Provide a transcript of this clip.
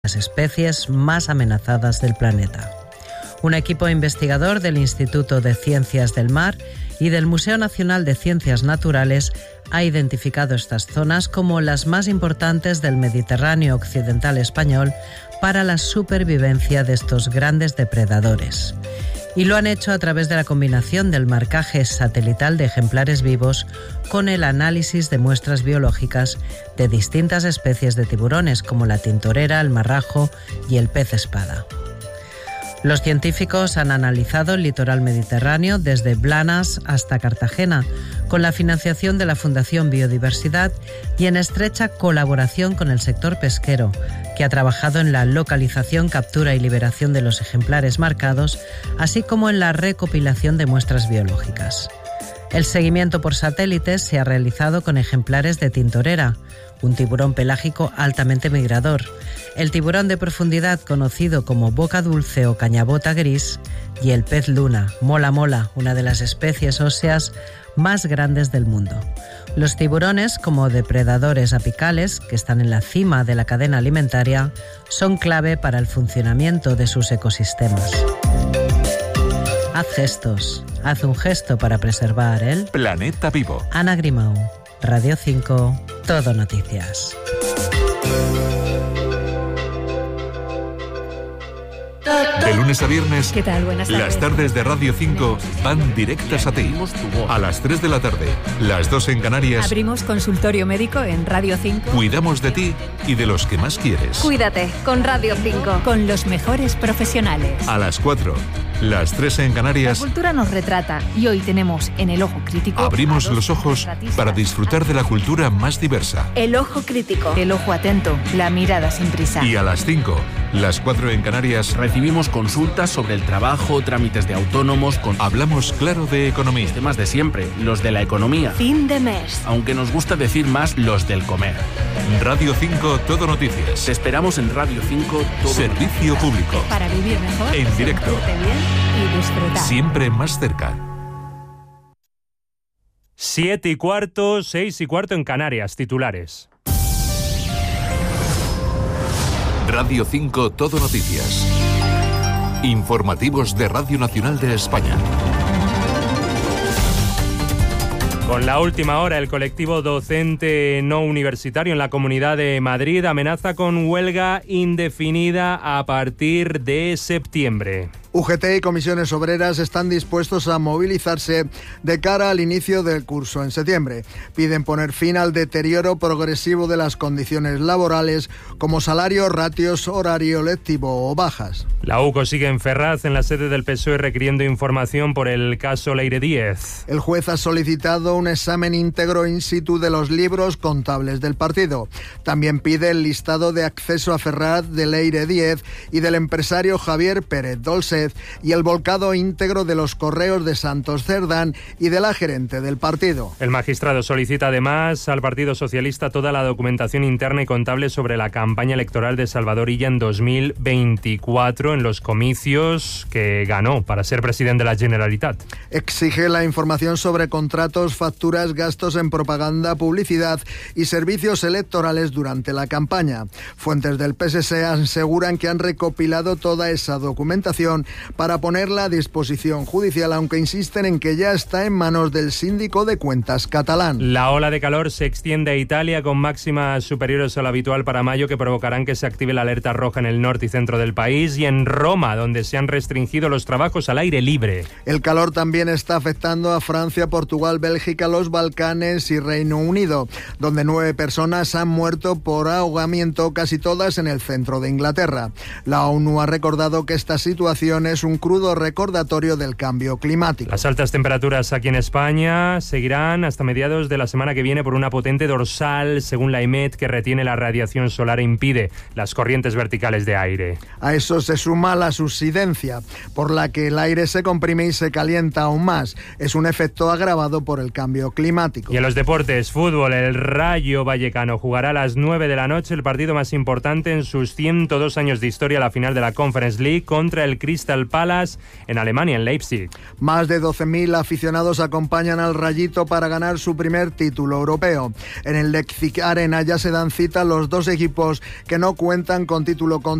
las especies más amenazadas del planeta. Un equipo investigador del Instituto de Ciencias del Mar y del Museo Nacional de Ciencias Naturales ha identificado estas zonas como las más importantes del Mediterráneo occidental español para la supervivencia de estos grandes depredadores. Y lo han hecho a través de la combinación del marcaje satelital de ejemplares vivos con el análisis de muestras biológicas de distintas especies de tiburones como la tintorera, el marrajo y el pez espada. Los científicos han analizado el litoral mediterráneo desde Blanas hasta Cartagena, con la financiación de la Fundación Biodiversidad y en estrecha colaboración con el sector pesquero, que ha trabajado en la localización, captura y liberación de los ejemplares marcados, así como en la recopilación de muestras biológicas. El seguimiento por satélite se ha realizado con ejemplares de tintorera, un tiburón pelágico altamente migrador, el tiburón de profundidad conocido como boca dulce o cañabota gris y el pez luna, mola mola, una de las especies óseas más grandes del mundo. Los tiburones, como depredadores apicales, que están en la cima de la cadena alimentaria, son clave para el funcionamiento de sus ecosistemas. Haz gestos, haz un gesto para preservar el planeta vivo. Ana Grimau, Radio 5, Todo Noticias. De lunes a viernes, ¿qué tal? Buenas tardes. Las tardes de Radio 5 van directas a ti. A las 3 de la tarde, las 2 en Canarias. Abrimos consultorio médico en Radio 5. Cuidamos de ti y de los que más quieres. Cuídate con Radio 5. Con los mejores profesionales. A las 4, las 3 en Canarias. La cultura nos retrata y hoy tenemos en El Ojo Crítico. Abrimos los ojos para disfrutar de la cultura más diversa. El Ojo Crítico. El ojo atento, la mirada sin prisa. Y a las 5, las 4 en Canarias. Recibimos consultas sobre el trabajo, trámites de autónomos. Hablamos claro de economía. Los temas de siempre, los de la economía. Fin de mes. Aunque nos gusta decir más los del comer. Radio 5 Todo Noticias. Te esperamos en Radio 5 Todo Servicio Noticias. público. Para vivir mejor. En directo. Bien y disfrutar. Siempre más cerca. 7:15, 6:15 en Canarias. Titulares. Radio 5 Todo Noticias. Informativos de Radio Nacional de España. Con la última hora, el colectivo docente no universitario en la Comunidad de Madrid amenaza con huelga indefinida a partir de septiembre. UGT y comisiones obreras están dispuestos a movilizarse de cara al inicio del curso en septiembre. Piden poner fin al deterioro progresivo de las condiciones laborales como salario, ratios, horario lectivo o bajas. La UCO sigue en Ferraz, en la sede del PSOE, requiriendo información por el caso Leire Díez. El juez ha solicitado un examen íntegro in situ de los libros contables del partido. También pide el listado de acceso a Ferraz de Leire Díez y del empresario Javier Pérez Dolcet y el volcado íntegro de los correos de Santos Cerdán y de la gerente del partido. El magistrado solicita además al Partido Socialista toda la documentación interna y contable sobre la campaña electoral de Salvador Illa en 2024 en los comicios que ganó para ser presidente de la Generalitat. Exige la información sobre contratos, facturas, gastos en propaganda, publicidad y servicios electorales durante la campaña. Fuentes del PSC aseguran que han recopilado toda esa documentación para ponerla a disposición judicial, aunque insisten en que ya está en manos del síndico de cuentas catalán. La ola de calor se extiende a Italia con máximas superiores a lo habitual para mayo que provocarán que se active la alerta roja en el norte y centro del país y en Roma, donde se han restringido los trabajos al aire libre. El calor también está afectando a Francia, Portugal, Bélgica, los Balcanes y Reino Unido, donde 9 personas han muerto por ahogamiento, casi todas en el centro de Inglaterra. La ONU ha recordado que esta situación es un crudo recordatorio del cambio climático. Las altas temperaturas aquí en España seguirán hasta mediados de la semana que viene por una potente dorsal, según la EMET, que retiene la radiación solar e impide las corrientes verticales de aire. A eso se suma la subsidencia, por la que el aire se comprime y se calienta aún más. Es un efecto agravado por el cambio climático. Y en los deportes, fútbol, el Rayo Vallecano jugará a las 9 de la noche el partido más importante en sus 102 años de historia, la final de la Conference League contra el Crystal Crystal Palace en Alemania, en Leipzig. Más de 12.000 aficionados acompañan al Rayito para ganar su primer título europeo. En el Leipzig Arena ya se dan cita los dos equipos que no cuentan con título